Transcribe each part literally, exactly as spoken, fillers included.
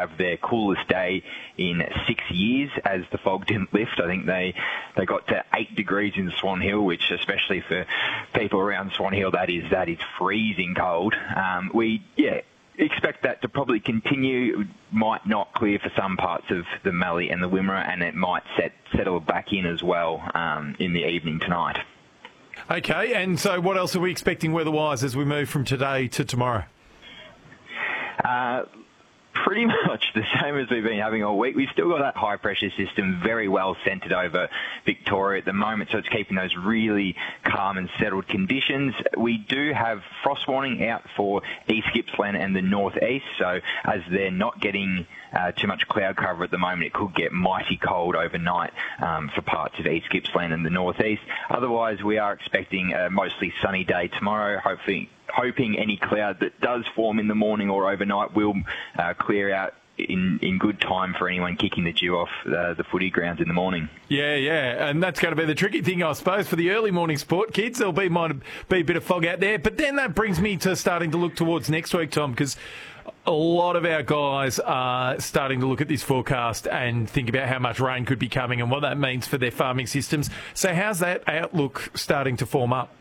have their coolest day in six years as the fog didn't lift. I think they, they got to eight degrees in Swan Hill, which especially for people around Swan Hill, that is, that is freezing cold. Um, we, yeah, expect that to probably continue. It might not clear for some parts of the Mallee and the Wimmera, and it might set, settle back in as well um, in the evening tonight. Okay, and so what else are we expecting weather-wise as we move from today to tomorrow? Uh, pretty much the same as we've been having all week. We've still got that high-pressure system very well centred over Victoria at the moment, so it's keeping those really calm and settled conditions. We do have frost warning out for East Gippsland and the northeast, so as they're not getting uh, too much cloud cover at the moment, it could get mighty cold overnight um, for parts of East Gippsland and the northeast. Otherwise, we are expecting a mostly sunny day tomorrow, hopefully hoping any cloud that does form in the morning or overnight will uh, clear out in, in good time for anyone kicking the dew off uh, the footy grounds in the morning. Yeah, yeah, and that's going to be the tricky thing, I suppose, for the early morning sport, kids. There'll be, might be a bit of fog out there, but then that brings me to starting to look towards next week, Tom, because a lot of our guys are starting to look at this forecast and think about how much rain could be coming and what that means for their farming systems. So how's that outlook starting to form up?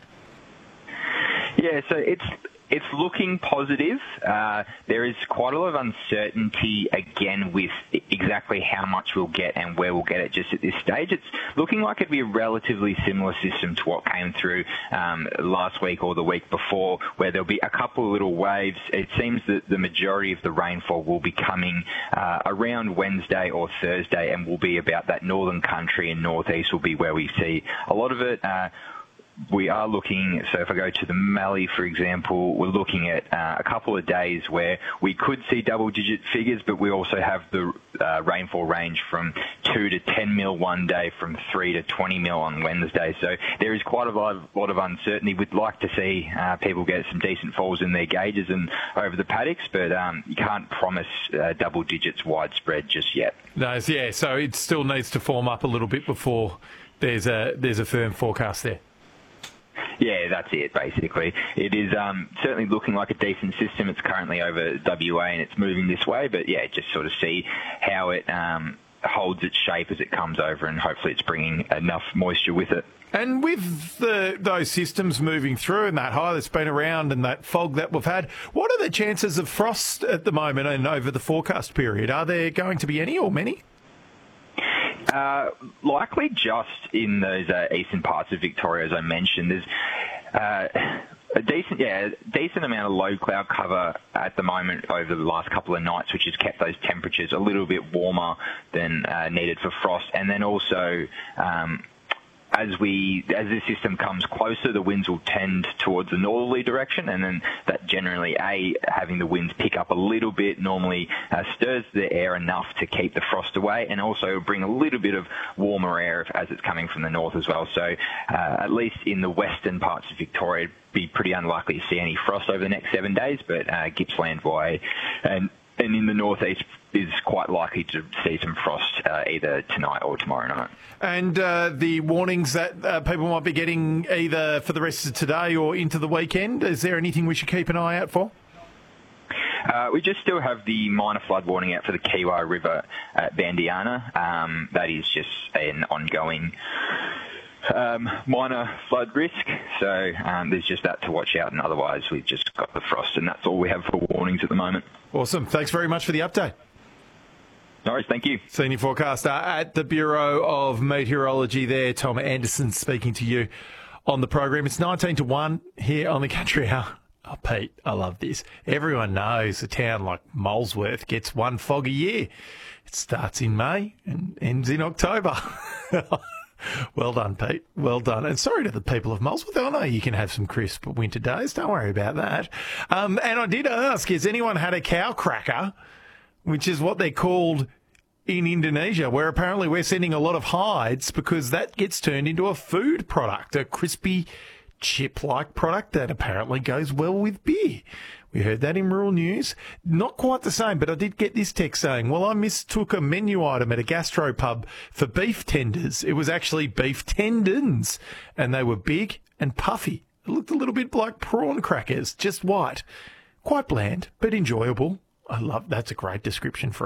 Yeah, so it's it's looking positive. Uh, there is quite a lot of uncertainty, again, with exactly how much we'll get and where we'll get it just at this stage. It's looking like it'd be a relatively similar system to what came through um, last week or the week before, where there'll be a couple of little waves. It seems that the majority of the rainfall will be coming uh, around Wednesday or Thursday and will be about that northern country, and northeast will be where we see a lot of it. Uh, We are looking, so if I go to the Mallee, for example, we're looking at uh, a couple of days where we could see double-digit figures, but we also have the uh, rainfall range from two to ten mil one day, from three to twenty mil on Wednesday. So there is quite a lot of, lot of uncertainty. We'd like to see uh, people get some decent falls in their gauges and over the paddocks, but um, you can't promise uh, double digits widespread just yet. No, yeah, so it still needs to form up a little bit before there's a there's a firm forecast there. Yeah, that's it, basically. It is um, certainly looking like a decent system. It's currently over W A and it's moving this way, but yeah, just sort of see how it um, holds its shape as it comes over, and hopefully it's bringing enough moisture with it. And with the, those systems moving through and that high that's been around and that fog that we've had, what are the chances of frost at the moment and over the forecast period? Are there going to be any or many? Uh, likely just in those uh, eastern parts of Victoria, as I mentioned. There's uh, a decent, yeah, decent amount of low cloud cover at the moment over the last couple of nights, which has kept those temperatures a little bit warmer than uh, needed for frost. And then also, um, as we as this system comes closer, the winds will tend towards the northerly direction, and then that generally, A, having the winds pick up a little bit normally uh, stirs the air enough to keep the frost away, and also bring a little bit of warmer air as it's coming from the north as well. So uh, at least in the western parts of Victoria, it'd be pretty unlikely to see any frost over the next seven days, but uh, Gippsland way and and in the northeast is quite likely to see some frost uh, either tonight or tomorrow night. And uh, the warnings that uh, people might be getting either for the rest of today or into the weekend, is there anything we should keep an eye out for? Uh, we just still have the minor flood warning out for the Kiwi River at Bandiana. Um, that is just an ongoing Um, minor flood risk, so um, there's just that to watch out, and otherwise we've just got the frost, and that's all we have for warnings at the moment. Awesome. Thanks very much for the update. No worries, thank you. Senior forecaster at the Bureau of Meteorology there, Tom Anderson, speaking to you on the program. It's nineteen to one here on the Country Hour. Oh, Pete, I love this. Everyone knows a town like Molesworth gets one fog a year. It starts in May and ends in October. Well done, Pete. Well done. And sorry to the people of Molesworth. I know you can have some crisp winter days. Don't worry about that. Um, and I did ask, has anyone had a cow cracker, which is what they're called in Indonesia, where apparently we're sending a lot of hides because that gets turned into a food product, a crispy chip-like product that apparently goes well with beer. We heard that in Rural News. Not quite the same, but I did get this text saying, well, I mistook a menu item at a gastropub for beef tenders. It was actually beef tendons, and they were big and puffy. It looked a little bit like prawn crackers, just white. Quite bland, but enjoyable. I love, that's a great description for